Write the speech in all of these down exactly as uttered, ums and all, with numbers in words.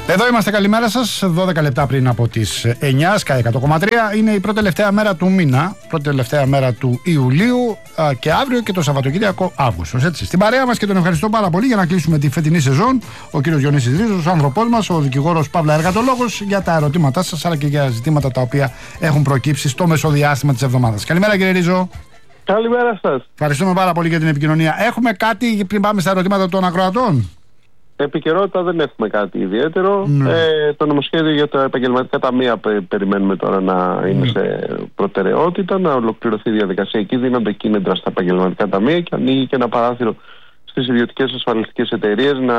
Εδώ είμαστε, καλημέρα σας. δώδεκα λεπτά πριν από τις εννιά, Sky εκατό κόμμα τρία. Είναι η πρώτη τελευταία μέρα του μήνα, πρώτη τελευταία μέρα του Ιουλίου, α, και αύριο και το Σαββατοκύριακο Αύγουστος. Έτσι. Στην παρέα μας, και τον ευχαριστώ πάρα πολύ για να κλείσουμε τη φετινή σεζόν, ο κύριος Διονύσης Ρίζος, ο άνθρωπός μας, ο δικηγόρος Παύλα Εργατολόγος, για τα ερωτήματά σας αλλά και για ζητήματα τα οποία έχουν προκύψει στο μεσοδιάστημα της εβδομάδας. Καλημέρα, κύριε Ρίζο. Καλημέρα σας. Ευχαριστούμε πάρα πολύ για την επικοινωνία. Έχουμε κάτι πριν πάμε στα ερωτήματα των ακροατών? Επικαιρότητα δεν έχουμε κάτι ιδιαίτερο. Ναι. Ε, το νομοσχέδιο για τα επαγγελματικά ταμεία περιμένουμε τώρα να είναι ναι. σε προτεραιότητα, να ολοκληρωθεί η διαδικασία. Εκεί δίνονται κίνητρα στα επαγγελματικά ταμεία και ανοίγει και ένα παράθυρο στις ιδιωτικές ασφαλιστικές εταιρείες να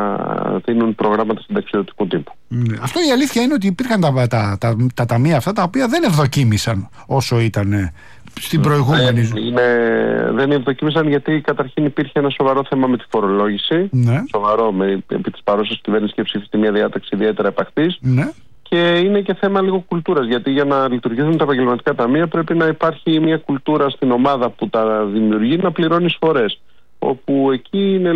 δίνουν προγράμματα συνταξιδοτικού τύπου. Ναι. Αυτό η αλήθεια είναι ότι υπήρχαν τα, τα, τα, τα, τα ταμεία αυτά τα οποία δεν ευδοκίμησαν όσο ήταν στην προηγούμενη ζωή. Είναι, δεν ευδοκίμησαν γιατί καταρχήν υπήρχε ένα σοβαρό θέμα με τη φορολόγηση. Ναι. Σοβαρό, με, επί της παρούσας κυβέρνησης και ψήφιστη μια διάταξη ιδιαίτερα επαχθής. Ναι. Και είναι και θέμα λίγο κουλτούρας, γιατί για να λειτουργήσουν τα επαγγελματικά ταμεία πρέπει να υπάρχει μια κουλτούρα στην ομάδα που τα δημιουργεί να πληρώνει εισφορές. Όπου εκεί είναι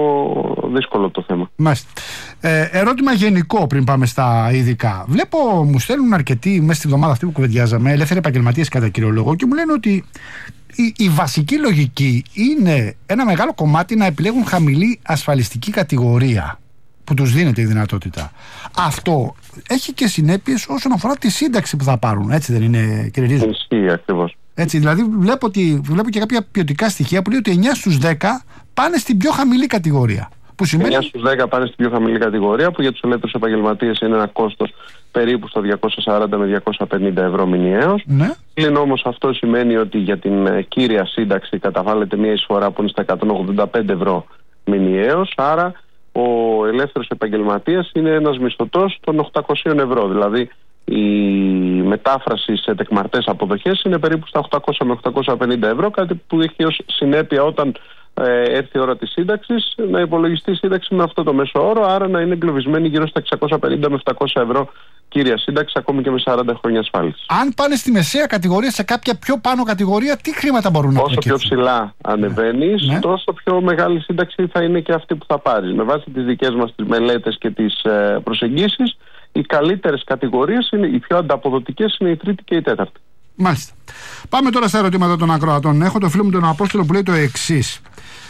λίγο δύσκολο το θέμα. Μάλιστα. Ε, ερώτημα γενικό πριν πάμε στα ειδικά. Βλέπω, μου στέλνουν αρκετοί μέσα στη βδομάδα αυτή που κουβεντιάζαμε, ελεύθεροι επαγγελματίες κατά κύριο λόγο, και μου λένε ότι η, η βασική λογική είναι ένα μεγάλο κομμάτι να επιλέγουν χαμηλή ασφαλιστική κατηγορία που τους δίνεται η δυνατότητα. Αυτό έχει και συνέπειες όσον αφορά τη σύνταξη που θα πάρουν, έτσι δεν είναι, κύριε Ρίζο? Ισχύει ακριβώς. Έτσι, δηλαδή βλέπω, ότι, βλέπω και κάποια ποιοτικά στοιχεία που λέει ότι εννιά στους δέκα πάνε στην πιο χαμηλή κατηγορία. Που σημαίνει... εννιά στους δέκα πάνε στην πιο χαμηλή κατηγορία, που για τους ελεύθερους επαγγελματίες είναι ένα κόστος περίπου στο διακόσια σαράντα με διακόσια πενήντα ευρώ μηνιαίως. Ναι. Πλην όμως αυτό σημαίνει ότι για την κύρια σύνταξη καταβάλλεται μια εισφορά που είναι στα εκατόν ογδόντα πέντε ευρώ μηνιαίως. Άρα ο ελεύθερος επαγγελματίας είναι ένας μισθωτός των οκτακόσια ευρώ. Δηλαδή η μετάφραση σε τεκμαρτές αποδοχές είναι περίπου στα οκτακόσια με οκτακόσια πενήντα ευρώ, κάτι που έχει ως συνέπεια όταν ε, έρθει η ώρα της σύνταξης να υπολογιστεί η σύνταξη με αυτό το μέσο όρο, άρα να είναι εγκλωβισμένη γύρω στα εξακόσια πενήντα με επτακόσια ευρώ κύρια σύνταξη, ακόμη και με σαράντα χρόνια ασφάλισης. Αν πάνε στη μεσαία κατηγορία, σε κάποια πιο πάνω κατηγορία, τι χρήματα μπορούν να προκύψουν? Όσο πιο ψηλά ανεβαίνεις, ναι. τόσο πιο μεγάλη σύνταξη θα είναι και αυτή που θα πάρεις. Με βάση τις δικές μας τις μελέτες και τις ε, προσεγγίσεις, οι καλύτερες κατηγορίες, είναι, οι πιο ανταποδοτικές, είναι η τρίτη και η τέταρτη. Μάλιστα. Πάμε τώρα στα ερωτήματα των ακροατών. Έχω το φίλο μου τον Απόστολο που λέει το εξής.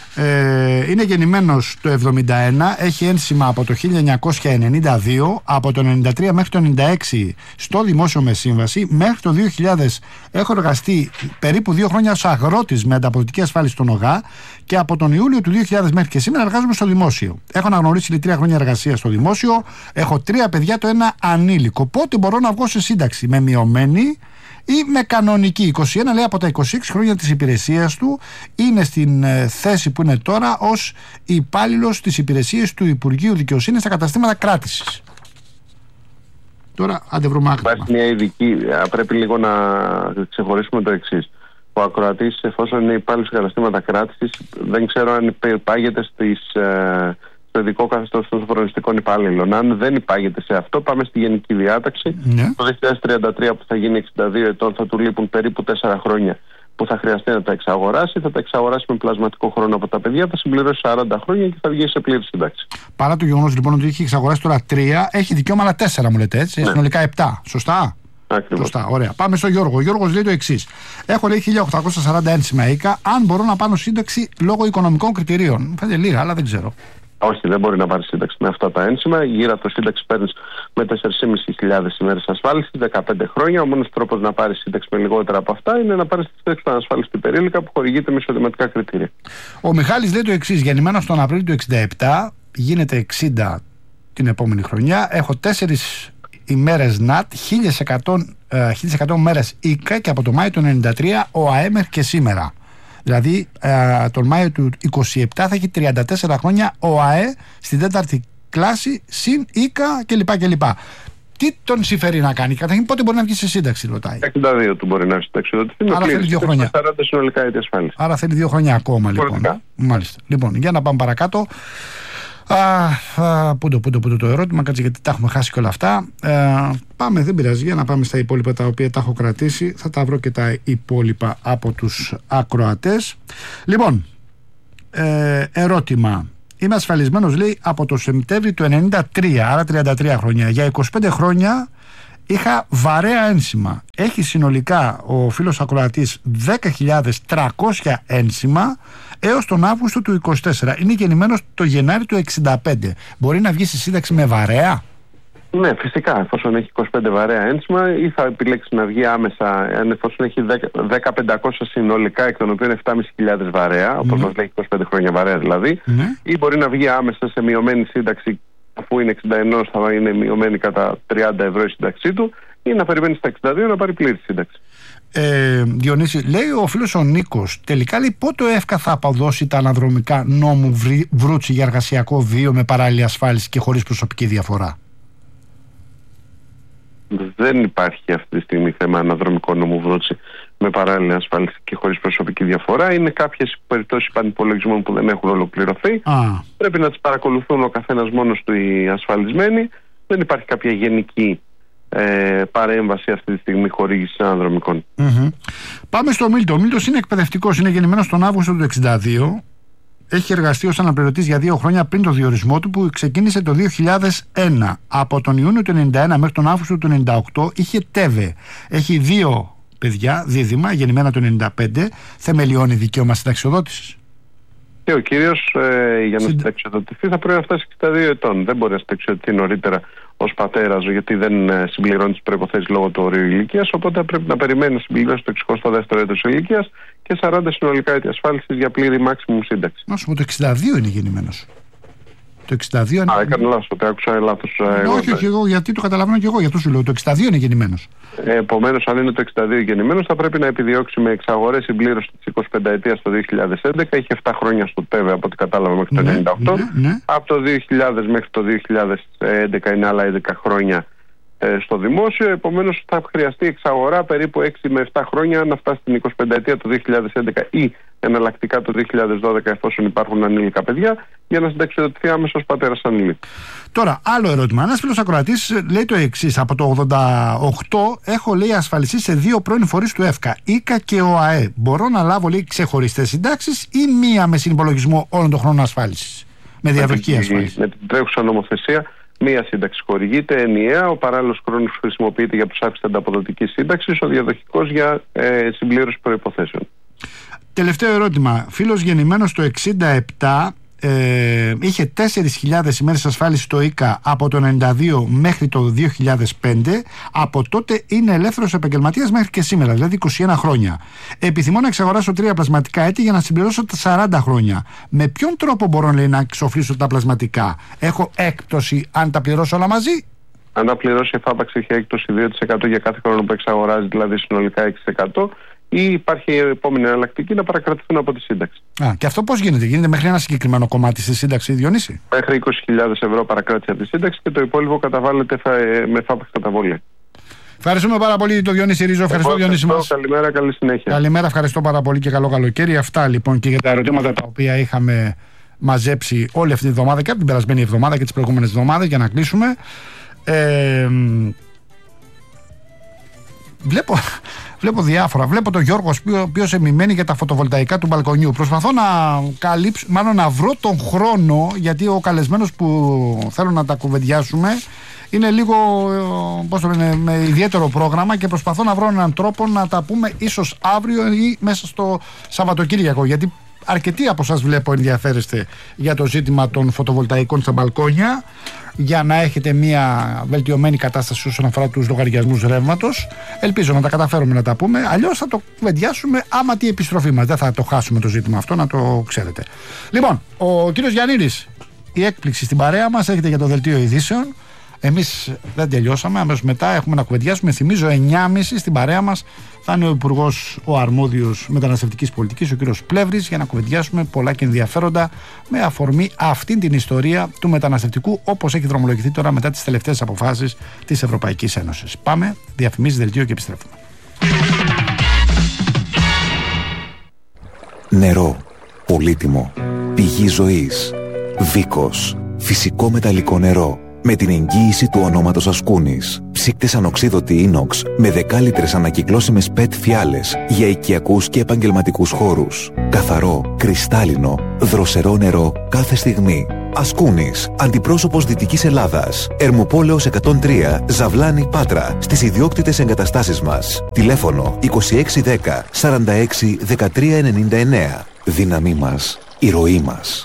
Ε, είναι γεννημένος το εβδομήντα ένα, έχει ένσημα από το χίλια εννιακόσια ενενήντα δύο, από το ενενήντα τρία μέχρι το ενενήντα έξι στο δημόσιο με σύμβαση, μέχρι το δύο χιλιάδες έχω εργαστεί περίπου δύο χρόνια ως αγρότης με ανταποδοτική ασφάλιση στον ΟΓΑ, και από τον Ιούλιο του δύο χιλιάδες μέχρι και σήμερα εργάζομαι στο δημόσιο. Έχω αναγνωρίσει τρία χρόνια εργασία στο δημόσιο, έχω τρία παιδιά, το ένα ανήλικο. Πότε μπορώ να βγω σε σύνταξη? Με μειωμένη ή με κανονική? είκοσι ένα λέει από τα είκοσι έξι χρόνια της υπηρεσίας του, είναι στην ε, θέση που είναι τώρα ως υπάλληλος της υπηρεσίας του Υπουργείου Δικαιοσύνης στα καταστήματα κράτησης. Τώρα άντε βρούμε άκρη. Υπάρχει μια ειδική, πρέπει λίγο να ξεχωρίσουμε το εξής. Ο ακροατής, εφόσον είναι υπάλληλος σε καταστήματα κράτησης, δεν ξέρω αν υπάγεται στις... Ε, το ειδικό καθεστώς των σοφρονιστικών υπάλληλων. Αν δεν υπάγεται σε αυτό, πάμε στη γενική διάταξη. Ναι. Το δύο χιλιάδες τριάντα τρία που θα γίνει εξήντα δύο ετών, θα του λείπουν περίπου τέσσερα χρόνια που θα χρειαστεί να τα εξαγοράσει. Θα τα εξαγοράσει με πλασματικό χρόνο από τα παιδιά, θα συμπληρώσει σαράντα χρόνια και θα βγει σε πλήρη σύνταξη. Παρά το γεγονός λοιπόν ότι έχει εξαγοράσει τώρα τρία, έχει δικαίωμα άλλα τέσσερα, μου λέτε έτσι. Ναι. Συνολικά επτά. Σωστά. Ακριβώς. Σωστά, ωραία. Πάμε στο Γιώργο. Ο Γιώργος λέει το εξής. Έχω λέει χίλια οκτακόσια σαράντα ένσημα ίκα, αν μπορώ να πάρω σύνταξη λόγω οικονομικών κριτηρίων? Μου φαίνεται λίγα, αλλά δεν ξέρω. Όχι, δεν μπορεί να πάρει σύνταξη με αυτά τα ένσημα. Γύρω από το σύνταξη παίρνει με τέσσερις χιλιάδες πεντακόσιες ημέρες ασφάλισης, δεκαπέντε χρόνια. Ο μόνος τρόπος να πάρει σύνταξη με λιγότερα από αυτά είναι να πάρει τη σύνταξη των ανασφάλιστη περίληκα που χορηγείται με εισοδηματικά κριτήρια. Ο Μιχάλης λέει το εξής. Γεννημένος τον Απρίλιο του εξήντα επτά, γίνεται εξήντα την επόμενη χρονιά. Έχω τέσσερις ημέρες ΝΑΤ, χίλια εκατό μέρες ΙΚΑ και από το Μάιο του ενενήντα τρία ο ΑΕ μέχρι και σήμερα. Δηλαδή ε, τον Μάιο του είκοσι επτά θα έχει τριάντα τέσσερα χρόνια ο ΑΕ στην τέταρτη κλάση, συν ΙΚΑ κλπ. κλπ. Τι τον συμφέρει να κάνει? Καταρχήν πότε μπορεί να βγει σε σύνταξη, ρωτάει. εξήντα δύο του μπορεί να βγει σε συνταξιδοτηθεί. Άρα θέλει δύο χρόνια. σαράντα συνολικά έτη ασφάλιση. Άρα θέλει δύο χρόνια ακόμα λοιπόν. Μάλιστα. Λοιπόν, για να πάμε παρακάτω. Α, α, πού το, πού το, πού το, το ερώτημα, κάτσε γιατί τα έχουμε χάσει και όλα αυτά. Ε, πάμε, δεν πειράζει, για να πάμε στα υπόλοιπα τα οποία τα έχω κρατήσει. Θα τα βρω και τα υπόλοιπα από τους ακροατές. Λοιπόν, ε, ερώτημα. Είμαι ασφαλισμένος, λέει, από το Σεπτέμβρη του ενενήντα τρία, άρα τριάντα τρία χρόνια. Για είκοσι πέντε χρόνια είχα βαρέα ένσημα. Έχει συνολικά ο φίλος ακροατής δέκα χιλιάδες τριακόσια ένσημα έως τον Αύγουστο του είκοσι τέσσερα. Είναι γεννημένος το Γενάρη του εξήντα πέντε. Μπορεί να βγει στη σύνταξη με βαρέα? Ναι, φυσικά. Εφόσον έχει είκοσι πέντε βαρέα ένσημα, ή θα επιλέξει να βγει άμεσα, εφόσον έχει δέκα χιλιάδες πεντακόσια συνολικά, εκ των οποίων επτά χιλιάδες πεντακόσια βαρέα, όπως mm. μας λέει είκοσι πέντε χρόνια βαρέα δηλαδή, mm. ή μπορεί να βγει άμεσα σε μειωμένη σύνταξη, αφού είναι εξήντα ένα, θα είναι μειωμένη κατά τριάντα ευρώ η σύνταξή του, ή να περιμένει στα εξήντα δύο να πάρει πλήρη σύνταξη. Ε, Διονύση, λέει ο φίλος ο Νίκος, τελικά λέει πότε ο ΕΦΚΑ θα αποδώσει τα αναδρομικά νόμου βρύ, Βρούτσι για εργασιακό βίο με παράλληλη ασφάλιση και χωρίς προσωπική διαφορά? Δεν υπάρχει αυτή τη στιγμή θέμα αναδρομικό νόμου Βρούτσι με παράλληλη ασφάλιση και χωρίς προσωπική διαφορά. Είναι κάποιες περιπτώσεις πανυπολογισμών που δεν έχουν ολοκληρωθεί. Α. Πρέπει να τις παρακολουθούν ο καθένας μόνος του οι ασφαλισμένοι. Δεν υπάρχει κάποια γενική ε, παρέμβαση αυτή τη στιγμή χορήγηση αναδρομικών. Mm-hmm. Πάμε στο Μίλτο. Ο Μίλτος είναι εκπαιδευτικός, είναι γεννημένος τον Αύγουστο του εξήντα δύο. Έχει εργαστεί ως αναπληρωτής για δύο χρόνια πριν το διορισμό του, που ξεκίνησε το δύο χιλιάδες ένα. Από τον Ιούνιο του ενενήντα ένα μέχρι τον Αύγουστο του ενενήντα οκτώ είχε ΤΕΒΕ. Έχει δύο παιδιά, δίδυμα, γεννημένα το ενενήντα πέντε. Θεμελιώνει δικαίωμα συνταξιοδότησης? Και ο κύριος ε, για να Συντα... συνταξιοδοτηθεί θα πρέπει να φτάσει εξήντα δύο ετών. Δεν μπορεί να συνταξιοδοτηθεί νωρίτερα ως πατέρας, γιατί δεν ε, συμπληρώνει τις προϋποθέσεις λόγω του ορίου ηλικίας. Οπότε πρέπει να περιμένει να συμπληρώσει το εξηκοστό δεύτερο έτος ηλικίας και σαράντα συνολικά έτη ασφάλισης για πλήρη maximum σύνταξη. Να σου πω, το εξήντα δύο είναι γεννημένος. Το εξήντα δύο είναι. Α, έκανε λάθος, το άκουσα λάθος. Ε, όχι, όχι, εγώ, γιατί το καταλαβαίνω και εγώ, για αυτό σου λέω. Το εξήντα δύο είναι γεννημένος. Ε, Επομένως, αν είναι το εξήντα δύο γεννημένος, θα πρέπει να επιδιώξει με εξαγορές συμπλήρωση της εικοσιπενταετίας το δύο χιλιάδες έντεκα. Είχε επτά χρόνια στο ΤΕΒΕ από ό,τι κατάλαβα μέχρι το ναι, ενενήντα οκτώ. Ναι, ναι. Από το δύο χιλιάδες μέχρι το δύο χιλιάδες έντεκα είναι άλλα έντεκα χρόνια ε, στο δημόσιο. Επομένως, θα χρειαστεί εξαγορά περίπου έξι με επτά χρόνια να φτάσει στην εικοσιπενταετία το δύο χιλιάδες έντεκα ή εναλλακτικά το δύο χιλιάδες δώδεκα, εφόσον υπάρχουν ανήλικα παιδιά, για να συνταξιοδοτηθεί άμεσα ως πατέρας ανήλικου. Τώρα, άλλο ερώτημα. Ένας φίλος ακροατής λέει το εξής: από το ογδόντα οκτώ έχω, λέει, ασφαλιστεί σε δύο πρώην φορείς του ΕΦΚΑ, ΙΚΑ και ΟΑΕ. Μπορώ να λάβω, λέει, ξεχωριστές συντάξεις ή μία με συνυπολογισμό όλων των χρόνων ασφάλισης, με διαδοχική ασφάλιση? Με την τρέχουσα νομοθεσία, μία σύνταξη χορηγείται ενιαία, ο παράλληλος χρόνος χρησιμοποιείται για προσάφιση ανταποδοτικής σύνταξης, ο διαδοχικός για ε, συμπλήρωση προϋποθέσεων. Τελευταίο ερώτημα. Φίλος γεννημένος το εξήντα επτά, ε, είχε τέσσερις χιλιάδες ημέρες ασφάλισης στο ΙΚΑ από το ενενήντα δύο μέχρι το δύο χιλιάδες πέντε. Από τότε είναι ελεύθερος επαγγελματίας μέχρι και σήμερα, δηλαδή είκοσι ένα χρόνια. Επιθυμώ να εξαγοράσω τρία πλασματικά έτη για να συμπληρώσω τα σαράντα χρόνια. Με ποιον τρόπο μπορώ, λέει, να εξοφλήσω τα πλασματικά? Έχω έκπτωση αν τα πληρώσω όλα μαζί? Αν τα πληρώσει η ΕΦΑΠΑΞ έχει έκπτωση δύο τοις εκατό για κάθε χρόνο που εξαγοράζει, δηλαδή συνολικά έξι τοις εκατό. Ή υπάρχει η επόμενη εναλλακτική να παρακρατηθούν από τη σύνταξη. Α, και αυτό πώς γίνεται? Γίνεται μέχρι ένα συγκεκριμένο κομμάτι στη σύνταξη, Διονύση? Μέχρι είκοσι χιλιάδες ευρώ παρακράτηση από τη σύνταξη και το υπόλοιπο καταβάλλεται με ΦΑΠΑΞ καταβόλια. Ευχαριστούμε πάρα πολύ τον Διονύση Ρίζο. Ευχαριστώ, Διονύση μας. Καλημέρα, καλή συνέχεια. Καλημέρα, ευχαριστώ πάρα πολύ και καλό καλοκαίρι. Αυτά λοιπόν και για τα ερωτήματα τα οποία είχαμε μαζέψει όλη αυτή τη εβδομάδα και από την περασμένη εβδομάδα και τις προηγούμενες εβδομάδες, για να κλείσουμε. Ε, βλέπω. Βλέπω διάφορα. Βλέπω τον Γιώργο, ο οποίος εμειμένει για τα φωτοβολταϊκά του μπαλκονιού. Προσπαθώ να καλύψω, μάλλον να βρω τον χρόνο, γιατί ο καλεσμένος που θέλω να τα κουβεντιάσουμε είναι λίγο, πώς το λένε, με ιδιαίτερο πρόγραμμα και προσπαθώ να βρω έναν τρόπο να τα πούμε ίσως αύριο ή μέσα στο Σαββατοκύριακο. Γιατί αρκετοί από εσάς βλέπω ενδιαφέρεστε για το ζήτημα των φωτοβολταϊκών στα μπαλκόνια, για να έχετε μια βελτιωμένη κατάσταση όσον αφορά τους λογαριασμούς ρεύματος. Ελπίζω να τα καταφέρουμε να τα πούμε. Αλλιώς θα το κουβεντιάσουμε άμα τη επιστροφή μας. Δεν θα το χάσουμε το ζήτημα αυτό, να το ξέρετε. Λοιπόν, ο κύριος Γιαννίδης, η έκπληξη στην παρέα μας, έχετε για το δελτίο ειδήσεων. Εμείς δεν τελειώσαμε. Αμέσως μετά έχουμε να κουβεντιάσουμε. Θυμίζω, εννιά και μισή στην παρέα μας θα είναι ο Υπουργός, ο Αρμόδιος Μεταναστευτικής Πολιτικής, ο κύριος Πλεύρης, για να κουβεντιάσουμε πολλά και ενδιαφέροντα με αφορμή αυτή την ιστορία του μεταναστευτικού, όπως έχει δρομολογηθεί τώρα μετά τις τελευταίες αποφάσεις της Ευρωπαϊκής Ένωσης. Πάμε, διαφημίσεις, δελτίο και επιστρέφουμε. Νερό. Πολύτιμο. Πηγή ζωής. Βίκος. Φυσικό μεταλλικό νερό. Με την εγγύηση του ονόματος Ασκούνης. ψύκτες ανοξίδωτη ίνοξ με δεκάλιτρες ανακυκλώσιμες πετ φιάλες για οικιακούς και επαγγελματικούς χώρους. Καθαρό, κρυστάλλινο, δροσερό νερό κάθε στιγμή. Ασκούνης, αντιπρόσωπος Δυτικής Ελλάδας. Ερμοπόλεως εκατόν τρία, Ζαβλάνη, Πάτρα, στις ιδιόκτητες εγκαταστάσεις μας. Τηλέφωνο είκοσι έξι δέκα σαράντα έξι δεκατρία ενενήντα εννέα. Δύναμή μας, η ροή μας.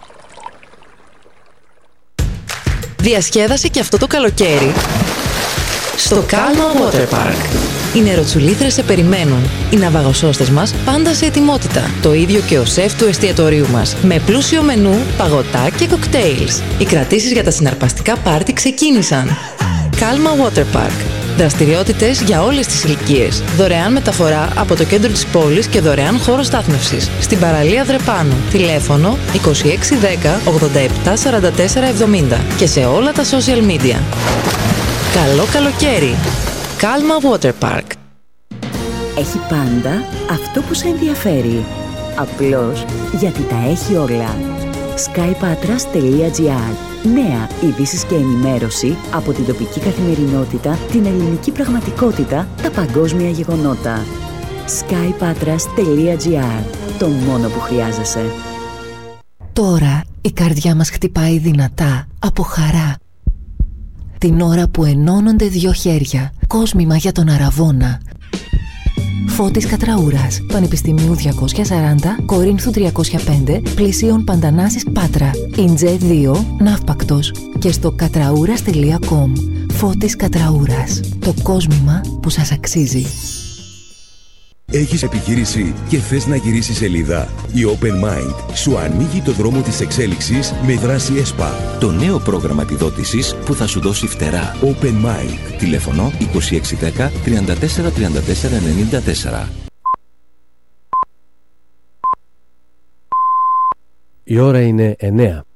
Διασκέδασε και αυτό το καλοκαίρι στο Calma Water Park. Οι νεροτσουλήθρες σε περιμένουν. Οι ναυαγοσώστες μας πάντα σε ετοιμότητα. Το ίδιο και ο σεφ του εστιατορίου μας. Με πλούσιο μενού, παγωτά και κοκτέιλς. Οι κρατήσεις για τα συναρπαστικά πάρτι ξεκίνησαν. Calma Water Park. Δραστηριότητες για όλες τις ηλικίες. Δωρεάν μεταφορά από το κέντρο της πόλης και δωρεάν χώρο στάθμευσης. Στην παραλία Δρεπάνου. Τηλέφωνο είκοσι έξι δέκα ογδόντα επτά σαράντα τέσσερα εβδομήντα και σε όλα τα social media. Καλό καλοκαίρι! Calma Water Park. Έχει πάντα αυτό που σε ενδιαφέρει. Απλώς γιατί τα έχει όλα. skypatras τελεία gr. Νέα ειδήσεις και ενημέρωση από την τοπική καθημερινότητα, την ελληνική πραγματικότητα, τα παγκόσμια γεγονότα. skypatras τελεία gr. Το μόνο που χρειάζεσαι. Τώρα η καρδιά μας χτυπάει δυνατά από χαρά. Την ώρα που ενώνονται δύο χέρια. Κόσμημα για τον Αραβώνα. Φώτης Κατραούρας, Πανεπιστημίου διακόσια σαράντα, Κορίνθου τριακόσια πέντε, Πλησίων Παντανάσης Πάτρα, Ιντζέ δύο, Ναύπακτος και στο κατραούρας τελεία κομ. Φώτης Κατραούρας, το κόσμημα που σας αξίζει. Έχεις επιχείρηση και θες να γυρίσεις σελίδα? Η Open Mind σου ανοίγει το δρόμο της εξέλιξης με δράση ΕΣΠΑ. Το νέο πρόγραμμα επιδότησης που θα σου δώσει φτερά. Open Mind. Τηλέφωνο είκοσι έξι δέκα τριάντα τέσσερα τριάντα τέσσερα ενενήντα τέσσερα. Η ώρα είναι εννέα.